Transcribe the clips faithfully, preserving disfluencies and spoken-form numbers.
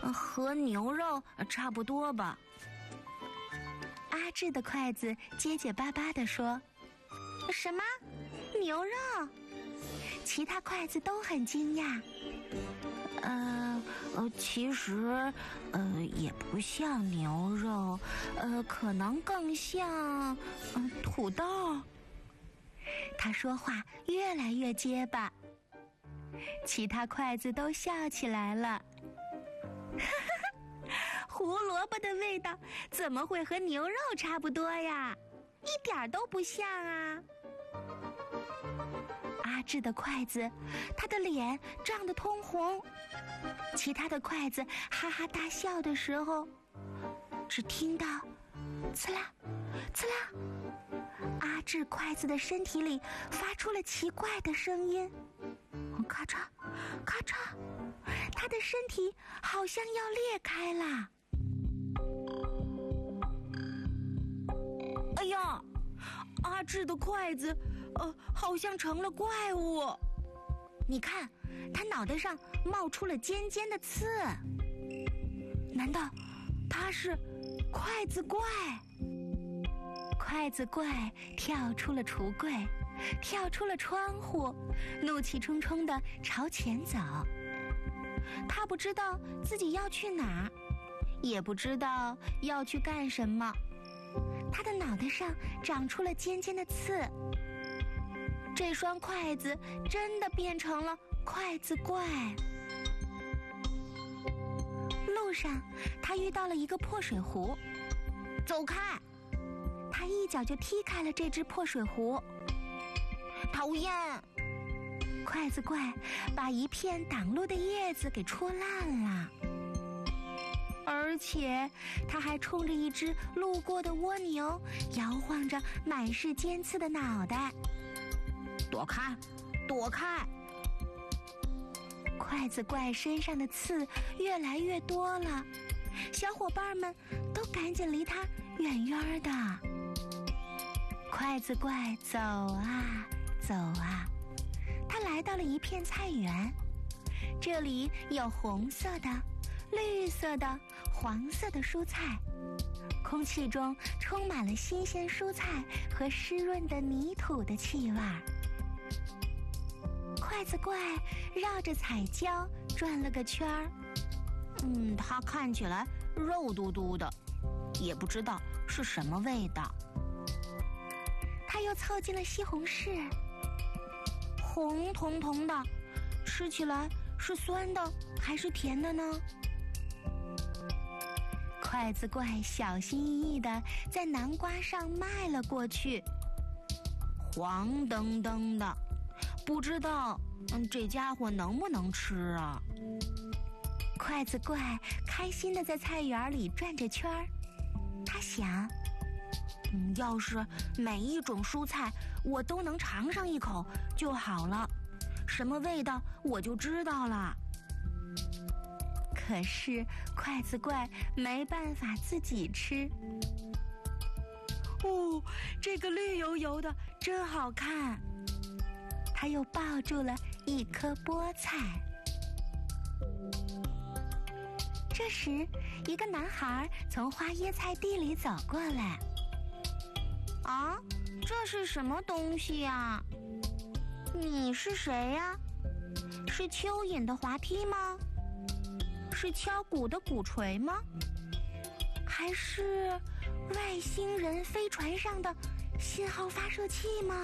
和牛肉差不多吧。 阿志的筷子结结巴巴地说：“ 什么？牛肉？” 其他筷子都很惊讶。 呃呃，其实，呃，也不像牛肉，呃，可能更像，呃，土豆。 他说话越来越结巴，其他筷子都笑起来了。 胡萝卜的味道怎么会和牛肉差不多呀？一点都不像啊！ 阿志的筷子，他的脸涨得通红。其他的筷子哈哈大笑的时候，只听到刺啦刺啦，阿志筷子的身体里发出了奇怪的声音，咔嚓咔嚓，他的身体好像要裂开了。 哎呀，阿志的筷子呃，好像成了怪物。 你看，他脑袋上冒出了尖尖的刺。难道他是筷子怪？筷子怪跳出了橱柜，跳出了窗户，怒气冲冲地朝前走。他不知道自己要去哪儿，也不知道要去干什么。他的脑袋上长出了尖尖的刺。这双筷子真的变成了筷子怪。路上，他遇到了一个破水壶。 走开！ 他一脚就踢开了这只破水壶。 讨厌！ 筷子怪把一片挡路的叶子给戳烂了，而且他还冲着一只路过的蜗牛摇晃着满是尖刺的脑袋。 躲开！躲开！ 筷子怪身上的刺越来越多了，小伙伴们都赶紧离他远远的。筷子怪走啊走啊，他来到了一片菜园，这里有红色的、绿色的、黄色的蔬菜，空气中充满了新鲜蔬菜和湿润的泥土的气味。筷子怪绕着彩椒转了个圈儿， 嗯，它看起来肉嘟嘟的，也不知道是什么味道。 他又凑近了西红柿， 红彤彤的，吃起来是酸的还是甜的呢？ 筷子怪小心翼翼地在南瓜上迈了过去， 黄澄澄的，不知道嗯这家伙能不能吃啊？ 筷子怪开心地在菜园里转着圈儿，他想， 嗯，要是每一种蔬菜我都能尝上一口就好了，什么味道我就知道了。 可是筷子怪没办法自己吃。 哦，这个绿油油的真好看。 他又抱住了一颗菠菜。这时，一个男孩从花椰菜地里走过来。 啊，这是什么东西呀？你是谁呀？是蚯蚓的滑梯吗？是敲鼓的鼓槌吗？还是外星人飞船上的信号发射器吗？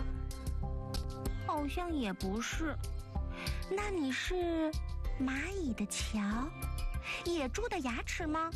好像也不是。 那你是蚂蚁的桥？野猪的牙齿吗？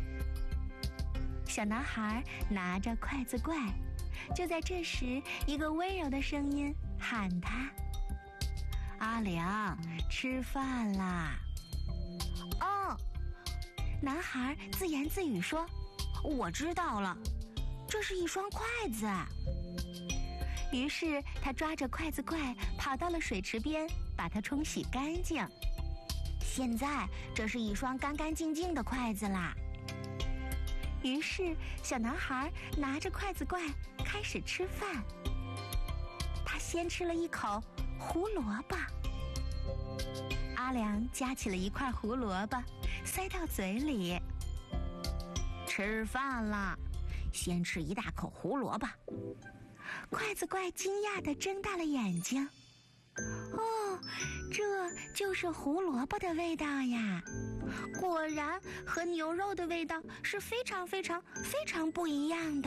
小男孩拿着筷子怪，就在这时，一个温柔的声音喊他：“ 阿良，吃饭啦！” 哦，男孩自言自语说：“ 我知道了，这是一双筷子。” 于是他抓着筷子怪跑到了水池边，把它冲洗干净。 现在这是一双干干净净的筷子啦。 于是小男孩拿着筷子怪开始吃饭。他先吃了一口胡萝卜。阿良夹起了一块胡萝卜， 塞到嘴里。 吃饭了，先吃一大口胡萝卜。 筷子怪惊讶地睁大了眼睛。哦，这就是胡萝卜的味道呀！ 果然和牛肉的味道是非常非常非常不一样的。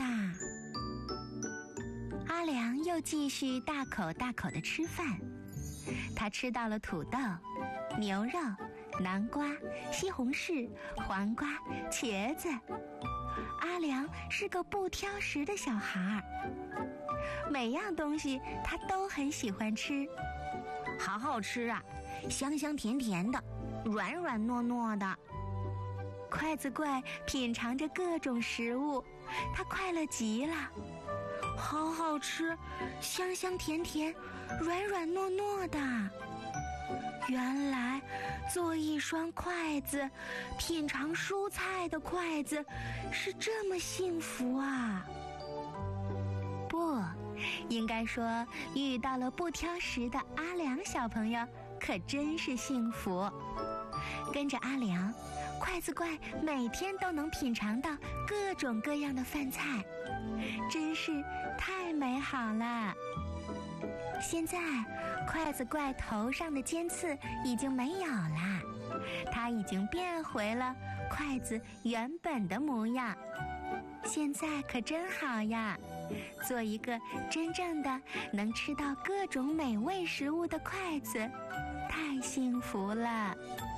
阿良又继续大口大口地吃饭，他吃到了土豆、牛肉、南瓜、西红柿、黄瓜、茄子。阿良是个不挑食的小孩儿，每样东西他都很喜欢吃。 好好吃啊，香香甜甜的，软软糯糯的。 筷子怪品尝着各种食物，他快乐极了。好好吃，香香甜甜，软软糯糯的。原来做一双筷子，品尝蔬菜的筷子是这么幸福啊！不，应该说遇到了不挑食的阿良小朋友可真是幸福。跟着阿良，筷子怪每天都能品尝到各种各样的饭菜，真是太美好了。现在筷子怪头上的尖刺已经没有了，它已经变回了筷子原本的模样。现在可真好呀，做一个真正的能吃到各种美味食物的筷子，太幸福了。